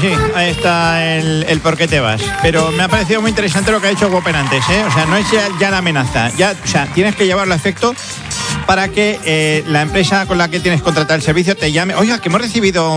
sí, ahí está el por qué te vas. Pero me ha parecido muy interesante lo que ha hecho Whopper antes, ¿eh? O sea, no es ya la amenaza. Ya, o sea, tienes que llevarlo a efecto para que la empresa con la que tienes contratado el servicio te llame. Oiga, que hemos recibido